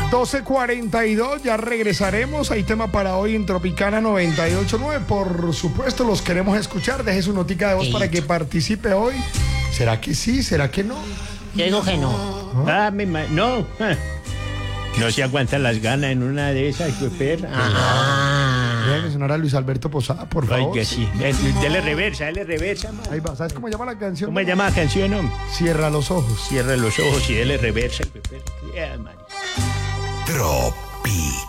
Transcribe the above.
12:42, ya regresaremos. Hay tema para hoy en Tropicana 98.9. Por supuesto, los queremos escuchar. Deje su notica de voz para que participe hoy. ¿Será que sí? ¿Será que no? Digo que no. No. No se aguantan las ganas en una de esas, perra. Voy a mencionar a Luis Alberto Posada, por favor. Ay, que sí. Dele reversa, man. Ahí va. ¿Sabes cómo llama la canción? ¿Cómo se llama la canción, hombre? Cierra los ojos. Cierra los ojos y dele reversa. Yeah, man. Trop.